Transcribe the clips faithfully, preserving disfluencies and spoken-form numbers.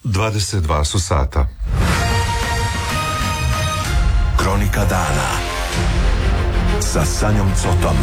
dvadeset dva su sata. Kronika dana sa Sanjom Cotom.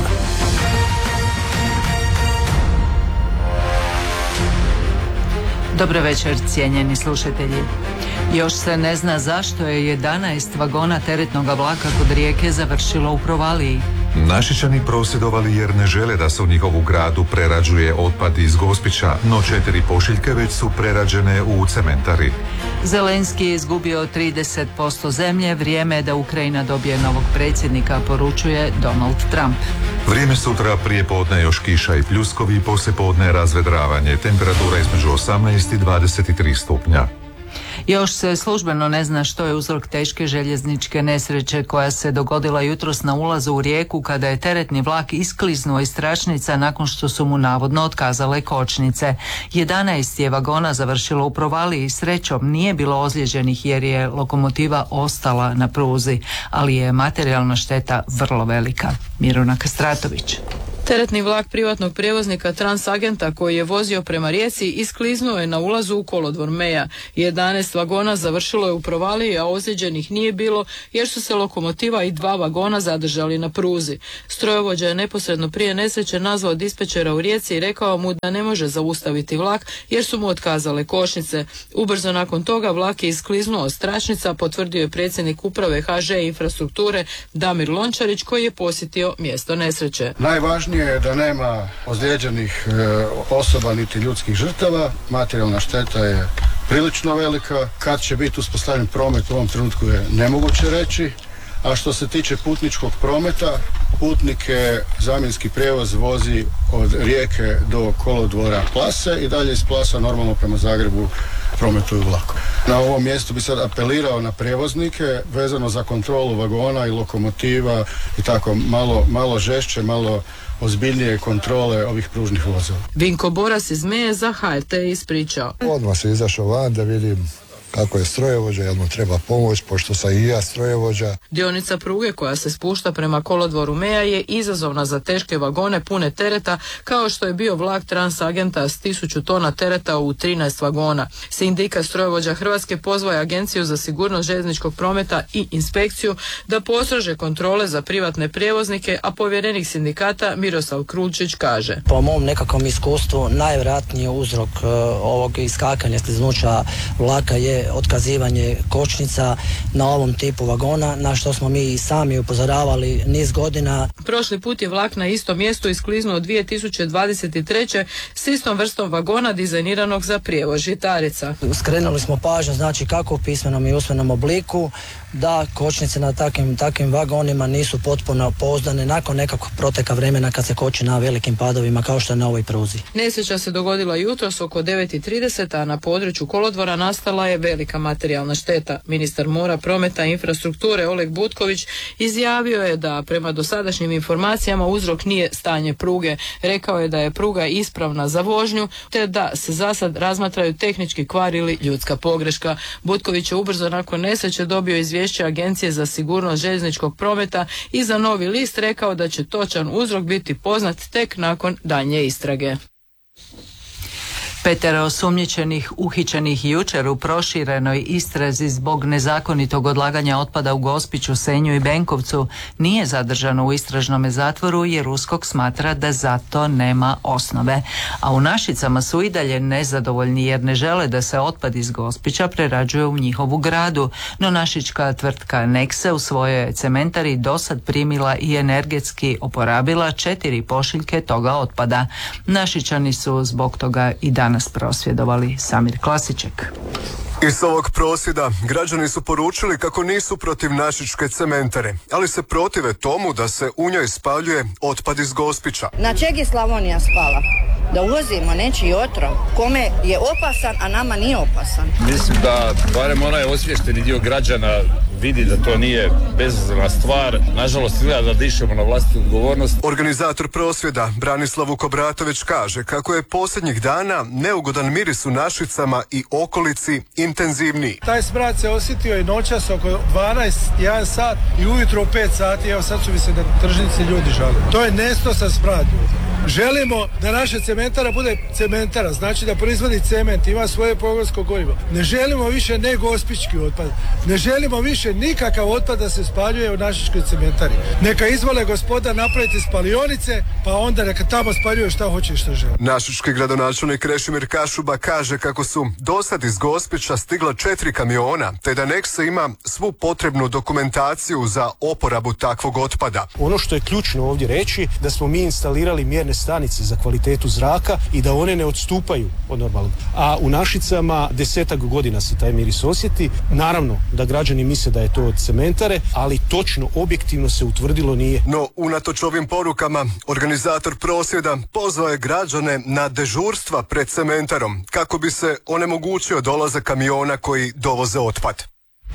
Dobro večer, cijenjeni slušatelji. Još se ne zna zašto je jedanaest vagona teretnog vlaka kod Rijeke završilo u provaliji. Našičani prosvjedovali jer ne žele da se u njihovu gradu prerađuje otpad iz Gospića, no četiri pošiljke već su prerađene u cementari. Zelenski je izgubio trideset posto zemlje, vrijeme je da Ukrajina dobije novog predsjednika, poručuje Donald Trump. Vrijeme sutra prije podne još kiša i pljuskovi, poslije podne razvedravanje, temperatura između osamnaest i dvadeset tri stupnja. Još se službeno ne zna što je uzrok teške željezničke nesreće koja se dogodila jutros na ulazu u Rijeku kada je teretni vlak iskliznuo iz tračnica nakon što su mu navodno otkazale kočnice. jedanaest je vagona završilo u provaliji, srećom nije bilo ozlijeđenih jer je lokomotiva ostala na pruzi, ali je materijalna šteta vrlo velika. Miruna Kastratović. Teretni vlak privatnog prijevoznika Transagenta koji je vozio prema Rijeci iskliznuo je na ulazu u kolodvor Meja. jedanaest vagona završilo je u provaliji, a ozlijeđenih nije bilo jer su se lokomotiva i dva vagona zadržali na pruzi. Strojovođa je neposredno prije nesreće nazvao dispečera u Rijeci i rekao mu da ne može zaustaviti vlak jer su mu otkazale kočnice. Ubrzo nakon toga vlak je iskliznuo od tračnica, potvrdio je predsjednik uprave H Ž Infrastrukture Damir Lončarić koji je posjetio mjesto nesreće. Najvažnije je da nema ozlijeđenih e, osoba niti ljudskih žrtava. Materijalna šteta je prilično velika. Kad će biti uspostavljen promet u ovom trenutku je nemoguće reći. A što se tiče putničkog prometa, putnike zamjenski prijevoz vozi od Rijeke do kolodvora Plase i dalje iz Plasa normalno prema Zagrebu prometuju vlakom. Na ovom mjestu bi sad apelirao na prijevoznike vezano za kontrolu vagona i lokomotiva i tako malo, malo žešće, malo ozbiljnije kontrole ovih pružnih vozila. Vinko Boras iz Meje za H R T ispričao. Odmah se izašao van da vidim kako je strojovođa, jel mu treba pomoć, pošto sam i ja strojovođa. Dionica pruge koja se spušta prema kolodvoru Meja je izazovna za teške vagone pune tereta, kao što je bio vlak Transagenta s tisuću tona tereta u trinaest vagona. Sindikat strojovođa Hrvatske pozvao je Agenciju za sigurnost željezničkog prometa i inspekciju da postrože kontrole za privatne prijevoznike, a povjerenik sindikata Miroslav Krulčić kaže. Po mom nekakvom iskustvu najvjerojatniji uzrok uh, ovog iskakanja skliznuća vlaka je otkazivanje kočnica na ovom tipu vagona, na što smo mi sami upozoravali niz godina. Prošli put je vlak na istom mjestu iskliznuo dvije tisuće dvadeset treće s istom vrstom vagona dizajniranog za prijevoz žitarica. Skrenuli smo pažnju, znači kako u pismenom i usmenom obliku, da kočnice na takvim, takvim vagonima nisu potpuno pouzdane nakon nekakvog proteka vremena kad se koči na velikim padovima kao što je na ovoj pruzi. Nesreća se dogodila jutros oko devet i trideset, a na području kolodvora nastala je velika materijalna šteta. Ministar mora, prometa i infrastrukture Oleg Butković izjavio je da prema dosadašnjim informacijama uzrok nije stanje pruge. Rekao je da je pruga ispravna za vožnju te da se zasad razmatraju tehnički kvar ili ljudska pogreška. Butković je ubrzo nakon nesreće dobio izvješće Agencije za sigurnost željezničkog prometa i za Novi list rekao da će točan uzrok biti poznat tek nakon daljnje istrage. Petero osumnjičenih uhićenih jučer u proširenoj istrazi zbog nezakonitog odlaganja otpada u Gospiću, Senju i Benkovcu nije zadržano u istražnom zatvoru jer USKOK smatra da za to nema osnove. A u Našicama su i dalje nezadovoljni jer ne žele da se otpad iz Gospića prerađuje u njihovu gradu, no našička tvrtka Nexe u svojoj cementari dosad primila i energetski oporabila četiri pošiljke toga otpada. Našičani su zbog toga i danas nas prosvjedovali. Samir Klasiček. Iz ovog prosvjeda građani su poručili kako nisu protiv našičke cementare, ali se protive tomu da se u njoj spaljuje otpad iz Gospića. Na čeg je Slavonija spala? Da uvozimo nečiji otrov, kome je opasan, a nama nije opasan. Mislim da barem onaj osviješteni dio građana vidi da to nije bezazlena stvar. Nažalost, izgleda da dišemo na vlastitu odgovornost. Organizator prosvjeda Branislav Vukobratović kaže kako je posljednjih dana neugodan miris u Našicama i okolici intenzivniji. Taj smrad se osjetio i noćas oko dvanaest, jedan sat i ujutro u pet sati. Evo sad su mi se na tržnici ljudi žali. To je nesto sa smrad. Želimo da naša cementara bude cementara, znači da proizvodi cement, ima svoje pogonsko gorivo. Ne želimo više ne gospički otpad. Ne želimo više nikakav otpad da se spaljuje u našičkoj cementari. Neka izvole gospoda napraviti spalionice, pa onda neka tamo spaljuju šta hoće i šta žele. Našički gradonačelnik Krešimir Kašuba kaže kako su dosad iz Gospića stigla četiri kamiona, te da Nexa ima svu potrebnu dokumentaciju za oporabu takvog otpada. Ono što je ključno ovdje reći, da smo mi instalirali mjerne stanice za kvalitetu zraka i da one ne odstupaju od normalnog. A u Našicama desetak godina se taj miris osjeti. Naravno da građani misle da je to od cementare, ali točno, objektivno se utvrdilo nije. No, unatoč ovim porukama, organizator prosvjeda pozvao je građane na dežurstva pred cementarom kako bi se onemogućio dolazak kamiona koji dovoze otpad.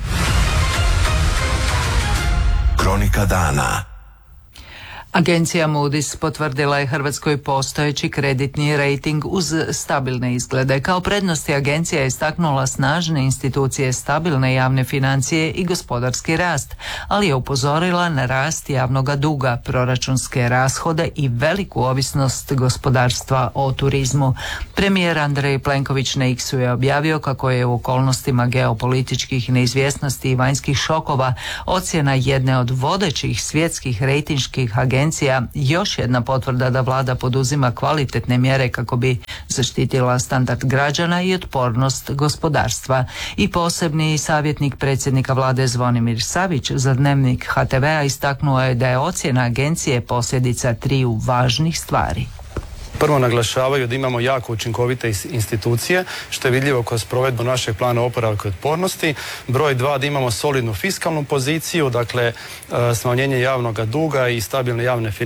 Kronika dana. Agencija Moody's potvrdila je Hrvatskoj postojeći kreditni rejting uz stabilne izglede. Kao prednosti agencija je istaknula snažne institucije, stabilne javne financije i gospodarski rast, ali je upozorila na rast javnog duga, proračunske rashode i veliku ovisnost gospodarstva o turizmu. Premijer Andrej Plenković na X-u je objavio kako je u okolnostima geopolitičkih neizvjesnosti i vanjskih šokova ocjena jedne od vodećih svjetskih rejtinških agencija Agencija još jedna potvrda da vlada poduzima kvalitetne mjere kako bi zaštitila standard građana i otpornost gospodarstva. I posebni savjetnik predsjednika vlade Zvonimir Savić za Dnevnik H T V-a istaknuo je da je ocjena agencije posljedica triju važnih stvari. Prvo naglašavaju da imamo jako učinkovite institucije, što je vidljivo kroz provedbu našeg plana oporavka i otpornosti. Broj dva, da imamo solidnu fiskalnu poziciju, dakle smanjenje javnog duga i stabilne javne financije.